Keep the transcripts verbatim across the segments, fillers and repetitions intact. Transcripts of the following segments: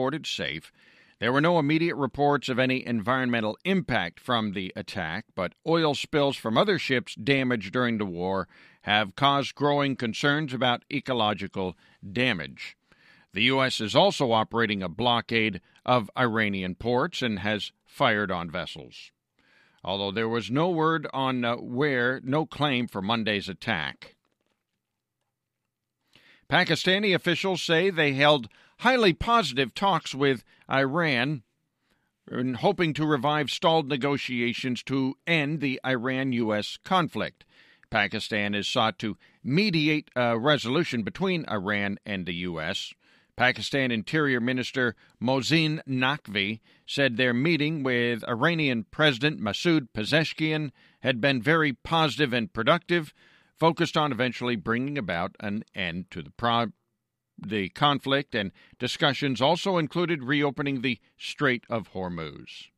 reported safe. There were no immediate reports of any environmental impact from the attack, but oil spills from other ships damaged during the war have caused growing concerns about ecological damage. The U S is also operating a blockade of Iranian ports and has fired on vessels, although there was no word on uh, where, no claim for Monday's attack. Pakistani officials say they held highly positive talks with Iran, hoping to revive stalled negotiations to end the Iran-U S conflict. Pakistan has sought to mediate a resolution between Iran and the U S. Pakistan Interior Minister Mohsin Naqvi said their meeting with Iranian President Masoud Pezeshkian had been very positive and productive, focused on eventually bringing about an end to the pro- the conflict, and discussions also included reopening the Strait of Hormuz.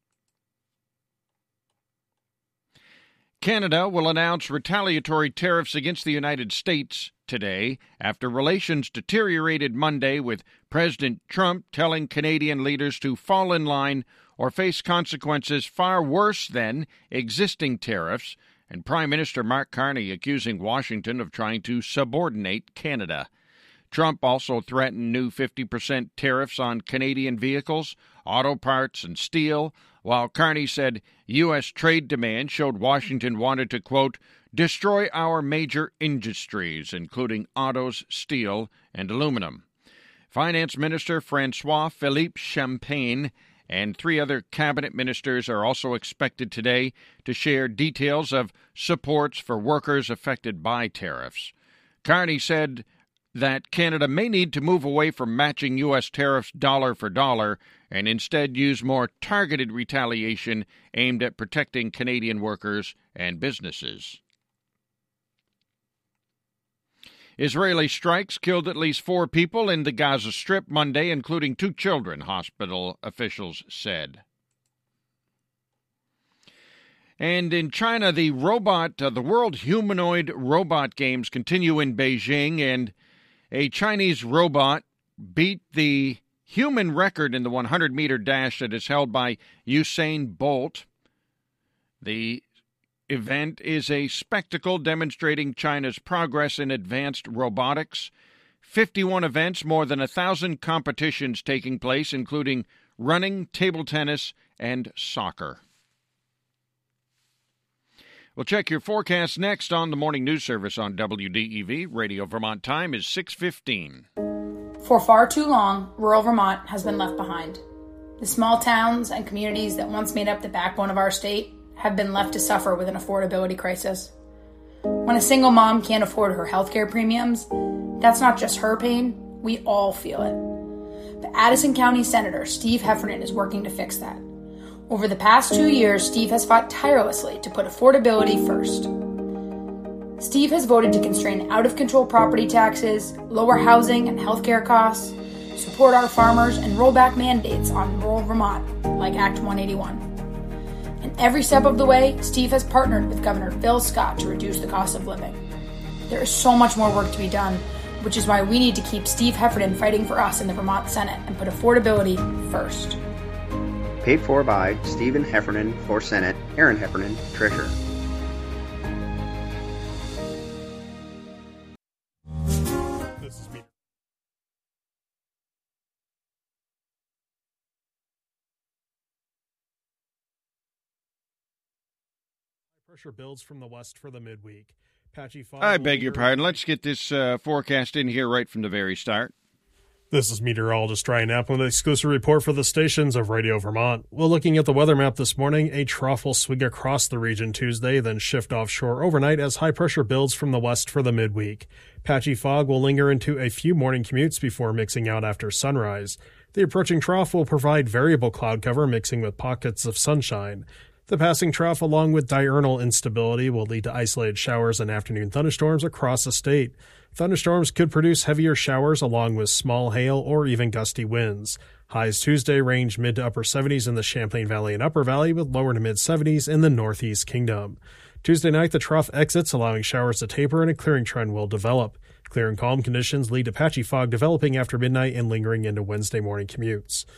Canada will announce retaliatory tariffs against the United States today after relations deteriorated Monday, with President Trump telling Canadian leaders to fall in line or face consequences far worse than existing tariffs, and Prime Minister Mark Carney accusing Washington of trying to subordinate Canada. Trump also threatened new fifty percent tariffs on Canadian vehicles, auto parts, and steel, while Carney said U S trade demand showed Washington wanted to, quote, destroy our major industries, including autos, steel, and aluminum. Finance Minister François-Philippe Champagne and three other cabinet ministers are also expected today to share details of supports for workers affected by tariffs. Carney said that Canada may need to move away from matching U S tariffs dollar for dollar and instead use more targeted retaliation aimed at protecting Canadian workers and businesses. Israeli strikes killed at least four people in the Gaza Strip Monday, including two children, hospital officials said. And in China, the robot, uh, the World Humanoid Robot Games continue in Beijing, and a Chinese robot beat the human record in the hundred-meter dash that is held by Usain Bolt. The event is a spectacle demonstrating China's progress in advanced robotics. fifty-one events, more than one thousand competitions taking place, including running, table tennis, and soccer. We'll check your forecast next on the Morning News Service on W D E V. Radio Vermont time is six fifteen. For far too long, rural Vermont has been left behind. The small towns and communities that once made up the backbone of our state have been left to suffer with an affordability crisis. When a single mom can't afford her healthcare premiums, that's not just her pain, we all feel it. The Addison County Senator Steve Heffernan is working to fix that. Over the past two years, Steve has fought tirelessly to put affordability first. Steve has voted to constrain out-of-control property taxes, lower housing and healthcare costs, support our farmers, and roll back mandates on rural Vermont, like Act one eighty-one. And every step of the way, Steve has partnered with Governor Phil Scott to reduce the cost of living. There is so much more work to be done, which is why we need to keep Steve Heffernan fighting for us in the Vermont Senate and put affordability first. Paid for by Stephen Heffernan for Senate, Aaron Heffernan, Treasurer. This is me. Pressure builds from the west for the midweek. Patchy fog. I beg your pardon. Let's get this uh, forecast in here right from the very start. This is meteorologist Ryan Knapp with an exclusive report for the stations of Radio Vermont. Well, looking at the weather map this morning, a trough will swing across the region Tuesday, then shift offshore overnight as high pressure builds from the west for the midweek. Patchy fog will linger into a few morning commutes before mixing out after sunrise. The approaching trough will provide variable cloud cover mixing with pockets of sunshine. The passing trough, along with diurnal instability, will lead to isolated showers and afternoon thunderstorms across the state. Thunderstorms could produce heavier showers along with small hail or even gusty winds. Highs Tuesday range mid to upper seventies in the Champlain Valley and Upper Valley, with lower to mid seventies in the Northeast Kingdom. Tuesday night, the trough exits, allowing showers to taper and a clearing trend will develop. Clear and calm conditions lead to patchy fog developing after midnight and lingering into Wednesday morning commutes.